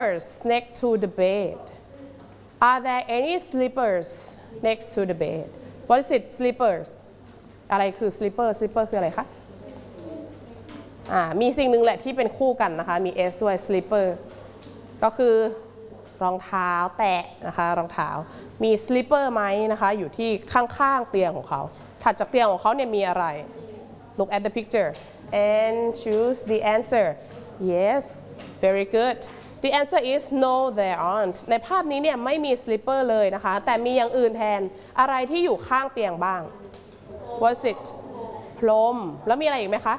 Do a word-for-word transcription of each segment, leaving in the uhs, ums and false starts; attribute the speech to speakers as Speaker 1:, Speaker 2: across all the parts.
Speaker 1: next to the bed Are there any slippers next to the bed What is it slippers อะไรคือ slipper slipper คืออะไรคะอ่ามีสิ่งหนึ่งแหละที่เป็นคู่กันนะคะมี s ด้วย slipper ก็คือรองเท้าแตะนะคะรองเท้ามี slipper ไหมนะคะอยู่ที่ข้างๆเตียงของเขาถัดจากเตียงของเขาเนี่ยมีอะไร Look at the picture and choose the answer Yes very good The answer is no there aren't ในภาพนี้เนี่ยไม่มี slipper เลยนะคะแต่มีอย่างอื่นแทนอะไรที่อยู่ข้างเตียงบ้าง What's it พรมแล้วมีอะไรอีกไหมคะ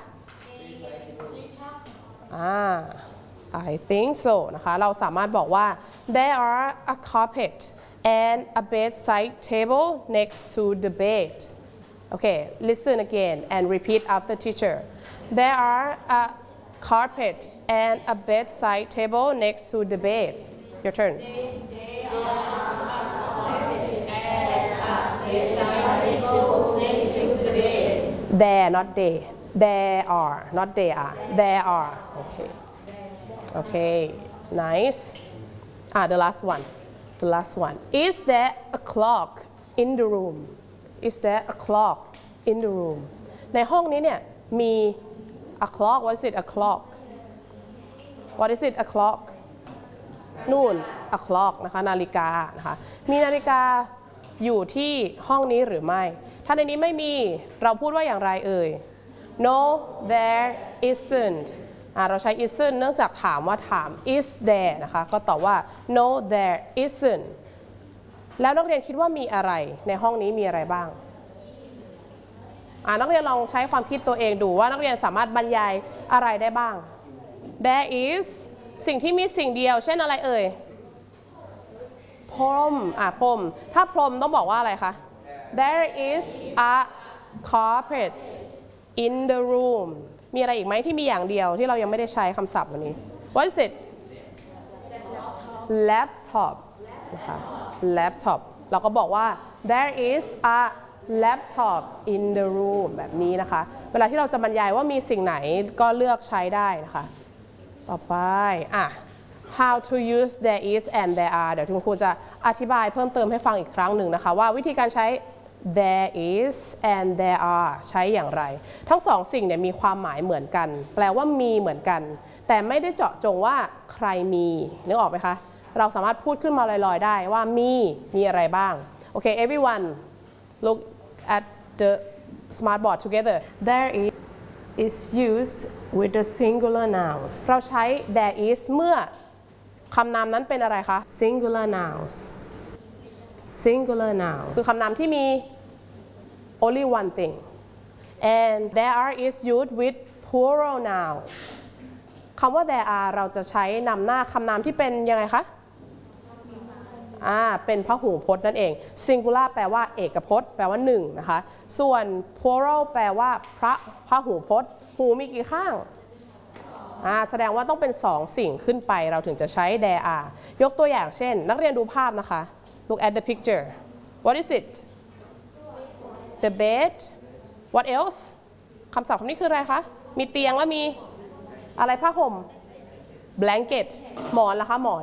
Speaker 1: อ่า I think so นะคะเราสามารถบอกว่า There are a carpet and a bedside table next to the bed Okay listen again and repeat after teacher There are a carpet and a bedside table next to the bed Your turn There not they There are not they are There are Okay Okay nice Ah the last one The last one Is there a clock in the room Is there a clock in the room ในห้องนี้เนี่ยมี a clock What is it a clock What is it a clock นู่น a clock นะคะนาฬิกานะคะมีนาฬิกาอยู่ที่ห้องนี้หรือไม่ถ้าในนี้ไม่มีเราพูดว่าอย่างไรเอ่ย No there isn't เราใช้ isn't เนื่องจากถามว่าถาม is there นะคะก็ตอบว่า No there isn't แล้วนักเรียนคิดว่ามีอะไรในห้องนี้มีอะไรบ้างนักเรียนลองใช้ความคิดตัวเองดูว่านักเรียนสามารถบรรยายอะไรได้บ้าง There is สิ่งที่มีสิ่งเดียวเช่นอะไรเอ่ยพรมอ่ะพรมถ้าพรมต้องบอกว่าอะไรคะ There is a carpet in the room มีอะไรอีกไหมที่มีอย่างเดียวที่เรายังไม่ได้ใช้คำศัพท์วันนี้ What is it laptop นะคะ laptop เราก็บอกว่า There is a laptop in the room แบบนี้นะคะเวลาที่เราจะบรรยายว่ามีสิ่งไหนก็เลือกใช้ได้นะคะต่อไปอ่ะ how to use there is and there are เดี๋ยวคุณครูจะอธิบายเพิ่มเติมให้ฟังอีกครั้งหนึ่งนะคะว่าวิธีการใช้ there is and there are ใช้อย่างไรทั้งสองสิ่งเนี่ยมีความหมายเหมือนกันแปลว่ามีเหมือนกันแต่ไม่ได้เจาะจงว่าใครมีนึกออกไหมคะเราสามารถพูดขึ้นมาลอยๆได้ว่ามีมีอะไรบ้างโอเค everyone look at the smartboard together there is is used with the singular nouns เราใช้ there is เมื่อคำนามนั้นเป็นอะไรคะ singular nouns singular nouns คือคำนามที่มี only one thing and there are is used with plural nouns คำว่า there are เราจะใช้นำหน้าคำนามที่เป็นยังไงคะอ่าเป็นพหูพจน์นั่นเอง singular แปลว่าเอกพจน์แปลว่าหนึ่งนะคะส่วน plural แปลว่าพระพหูพจน์หูมีกี่ข้างอ่าแสดงว่าต้องเป็นสองสิ่งขึ้นไปเราถึงจะใช้ there are ยกตัวอย่างเช่นนักเรียนดูภาพนะคะ look at the picture what is it the bed what else คำศัพท์คำนี้คืออะไรคะมีเตียงแล้วมีอะไรผ้าห่ม blanket หมอนล่ะคะหมอน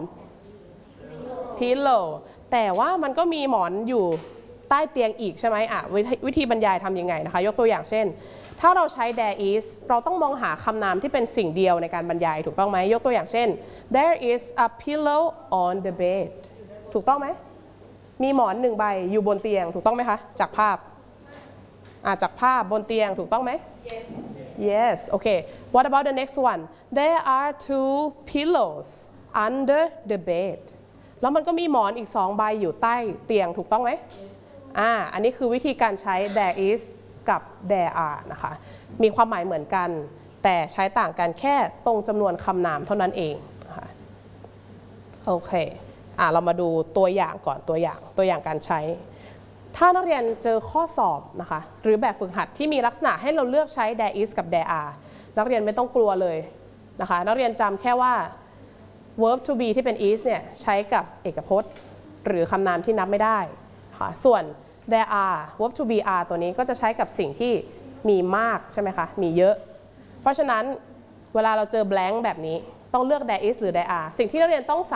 Speaker 1: pillow แต่ว่ามันก็มีหมอนอยู่ใต้เตียงอีกใช่ไหมอ่ะวิธีบรรยายทำยังไงนะคะยกตัวอย่างเช่นถ้าเราใช้ there is เราต้องมองหาคำนามที่เป็นสิ่งเดียวในการบรรยายถูกต้องไหมยกตัวอย่างเช่น there is a pillow on the bed ถูกต้องไหมมีหมอนหนึ่งใบอยู่บนเตียงถูกต้องไหมคะจากภาพอ่ะจากภาพบนเตียงถูกต้องไหม yes yes okay what about the next one there are two pillows under the bedแล้วมันก็มีหมอนอีกสองใบอยู่ใต้เตียงถูกต้องไหมอ่าอันนี้คือวิธีการใช้ there is กับ there are นะคะมีความหมายเหมือนกันแต่ใช้ต่างกันแค่ตรงจำนวนคำนามเท่านั้นเองนะคะโอเคอ่าเรามาดูตัวอย่างก่อนตัวอย่างตัวอย่างการใช้ถ้านักเรียนเจอข้อสอบนะคะหรือแบบฝึกหัดที่มีลักษณะให้เราเลือกใช้ there is กับ there are นักเรียนไม่ต้องกลัวเลยนะคะนักเรียนจำแค่ว่าverb to be ที่เป็น is เนี่ยใช้กับเอกพจน์หรือคำนามที่นับไม่ได้ค่ะส่วน there are verb to be are ตัวนี้ก็จะใช้กับสิ่งที่มีมากใช่ไหมคะมีเยอะเพราะฉะนั้นเวลาเราเจอ blank แบบนี้ต้องเลือก there is หรือ there are สิ่งที่นักเรียนต้อง